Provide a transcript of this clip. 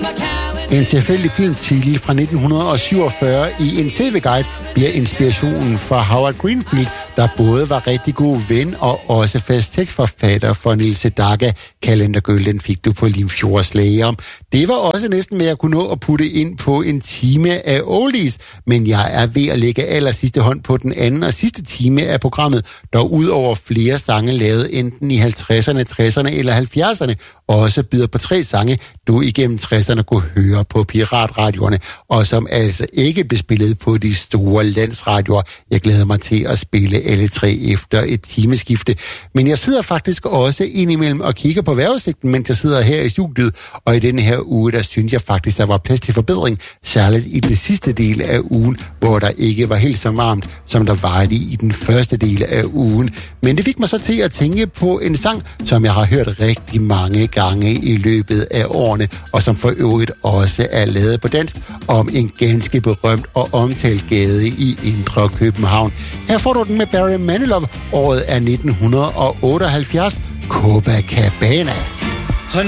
En tilfældig filmtitel fra 1947 i en tv-guide bliver inspirationen for Howard Greenfield, der både var rigtig god ven og også fast tekstforfatter for Nils Sedaka. Kalendergølden fik du på Limfjordslæger. Det var også næsten med at kunne nå at putte ind på en time af oldies, men jeg er ved at lægge aller sidste hånd på den anden og sidste time af programmet, der udover flere sange lavet enten i 50'erne, 60'erne eller 70'erne, også byder på 3 sange, du igennem 60'erne kunne høre på piratradioerne, og som altså ikke blev spillet på de store landsradioer. Jeg glæder mig til at spille alle 3 efter et timeskifte. Men jeg sidder faktisk også indimellem og kigger på vejrudsigten, mens jeg sidder her i studiet, og i denne her uge, der synes jeg faktisk, der var plads til forbedring, særligt i det sidste del af ugen, hvor der ikke var helt så varmt, som der var det i den første del af ugen. Men det fik mig så til at tænke på en sang, som jeg har hørt rigtig mange gange i løbet af årene, og som for øvrigt også er lavet på dansk, om en ganske berømt og omtalt gade i Indre København. Her får du den med Barry Manilow. Året er 1978. Copacabana.